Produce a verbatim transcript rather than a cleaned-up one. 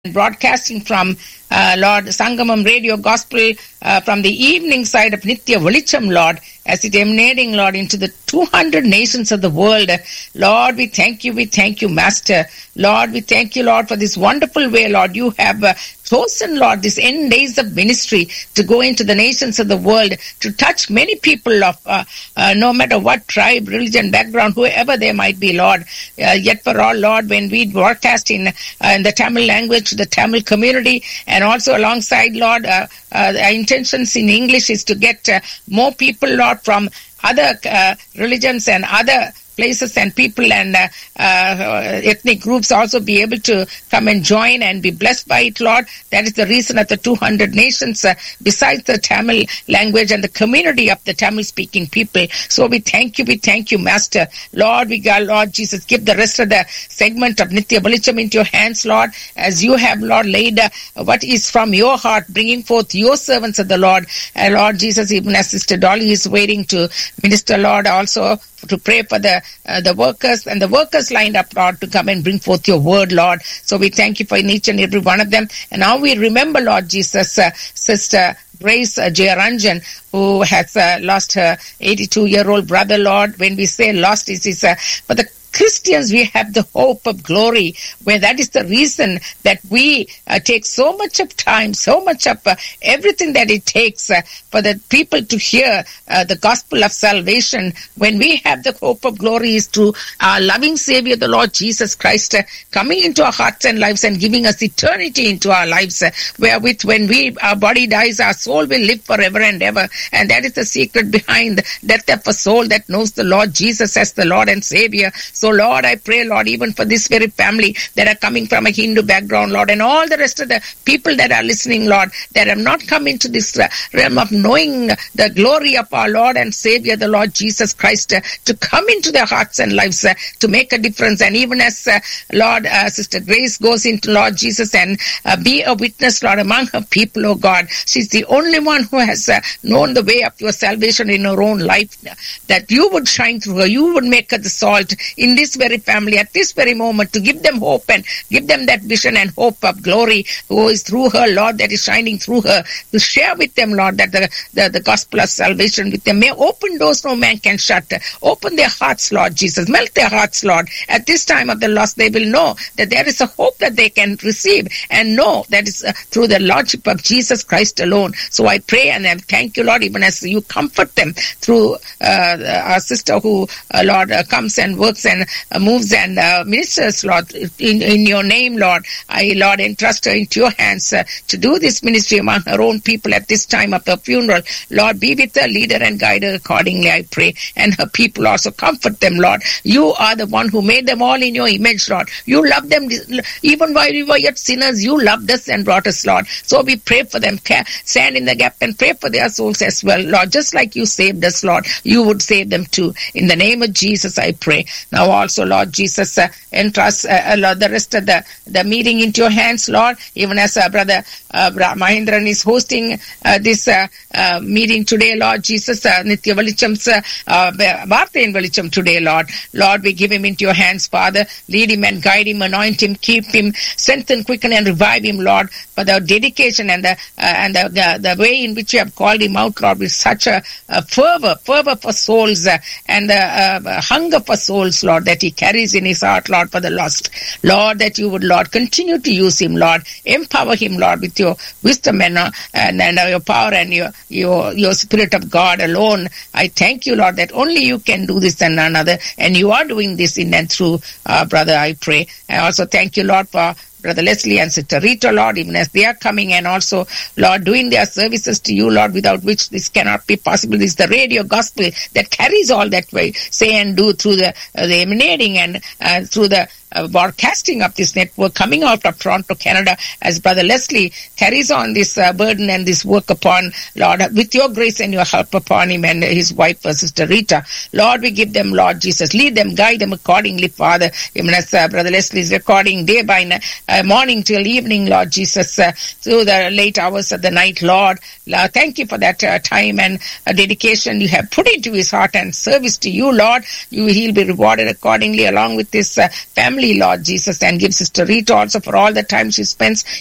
broadcasting from uh, Lord Sangamam Radio Gospel uh, from the evening side of Nitya Velicham, Lord, as it emanating, Lord, into the two hundred nations of the world. Lord, we thank you, we thank you, Master. Lord, we thank you, Lord, for this wonderful way, Lord, you have uh, chosen, Lord, this end days of ministry to go into the nations of the world, to touch many people of uh, uh, no matter what tribe, religion, background, whoever they might be, Lord. Uh, yet for all, Lord, when we broadcast in, uh, in the Tamil language to the Tamil community, and also alongside, Lord, uh, uh, our intentions in English is to get uh, more people, Lord, from other uh, religions and other places and people and uh, uh, ethnic groups also be able to come and join and be blessed by it, Lord. That is the reason of the two hundred nations uh, besides the Tamil language and the community of the Tamil speaking people. So we thank you, we thank you, Master. Lord, we got, Lord Jesus, give the rest of the segment of Nitya Velicham into your hands, Lord, as you have, Lord, laid uh, what is from your heart, bringing forth your servants of the Lord. And Lord Jesus, even as Sister Dolly is waiting to minister, Lord, also to pray for the uh, the workers and the workers lined up, Lord, to come and bring forth your word, Lord. So we thank you for each and every one of them. And now we remember, Lord Jesus, uh, Sister Grace uh, Jayaranjan, who has uh, lost her eighty-two-year-old brother, Lord. When we say lost, it is uh, for the Christians, we have the hope of glory, where that is the reason that we uh, take so much of time, so much of uh, everything that it takes uh, for the people to hear uh, the gospel of salvation. When we have the hope of glory is through our loving Savior, the Lord Jesus Christ, uh, coming into our hearts and lives and giving us eternity into our lives, uh, wherewith when we our body dies, our soul will live forever and ever. And that is the secret behind the death of a soul that knows the Lord Jesus as the Lord and Savior. So, Lord, I pray, Lord, even for this very family that are coming from a Hindu background, Lord, and all the rest of the people that are listening, Lord, that have not come into this uh, realm of knowing the glory of our Lord and Savior, the Lord Jesus Christ, uh, to come into their hearts and lives uh, to make a difference. And even as, uh, Lord, uh, Sister Grace goes into Lord Jesus and uh, be a witness, Lord, among her people, oh God, she's the only one who has uh, known the way of your salvation in her own life, that you would shine through her, you would make her the salt in this very family at this very moment, to give them hope and give them that vision and hope of glory, who is through her, Lord, that is shining through her, to share with them, Lord, that the, the, the gospel of salvation with them. May open doors no man can shut. Open their hearts, Lord Jesus. Melt their hearts, Lord. At this time of the lost, they will know that there is a hope that they can receive and know that is uh, through the Lordship of Jesus Christ alone. So I pray and I thank you, Lord, even as you comfort them through uh, our sister who, uh, Lord, uh, comes and works and Uh, moves and uh, ministers, Lord, in, in your name, Lord. I, Lord, entrust her into your hands uh, to do this ministry among her own people at this time of her funeral. Lord, be with her, lead her and guide her accordingly, I pray. And her people also, comfort them, Lord. You are the one who made them all in your image, Lord. You loved them, even while we were yet sinners, you loved us and brought us, Lord. So we pray for them, stand in the gap and pray for their souls as well, Lord. Just like you saved us, Lord, you would save them too. In the name of Jesus, I pray. Now also, Lord Jesus, uh, entrust uh, Lord, the rest of the, the meeting into your hands, Lord, even as uh, Brother uh, Mahindran is hosting uh, this uh, uh, meeting today, Lord Jesus, uh, Nitya Velicham's uh, uh, Vartha in Velicham today, Lord. Lord, we give him into your hands, Father. Lead him and guide him, anoint him, keep him, strengthen, quicken and revive him, Lord, for the dedication and the uh, and the, the, the way in which you have called him out, Lord, with such a, a fervor, fervor for souls uh, and the uh, hunger for souls, Lord, that he carries in his heart, Lord, for the lost. Lord, that you would, Lord, continue to use him, Lord. Empower him, Lord, with your wisdom and, uh, and, and uh, your power and your, your, your Spirit of God alone. I thank you, Lord, that only you can do this and none other. And you are doing this in and through, uh, brother, I pray. I also thank you, Lord, for Brother Leslie and Sister Rita, Lord, even as they are coming and also, Lord, doing their services to you, Lord, without which this cannot be possible. This is the radio gospel that carries all that way, say and do through the, uh, the emanating and uh, through the Uh, broadcasting of this network coming out of Toronto, Canada, as Brother Leslie carries on this uh, burden and this work upon, Lord, with your grace and your help upon him and his wife, uh, Sister Rita. Lord, we give them, Lord Jesus, lead them, guide them accordingly, Father, even as uh, Brother Leslie is recording day by night, uh, morning till evening, Lord Jesus, uh, through the late hours of the night, Lord. Lord, thank you for that uh, time and uh, dedication you have put into his heart and service to you, Lord. You, he'll be rewarded accordingly along with this uh, family family, Lord Jesus, and give Sister Rita also for all the time she spends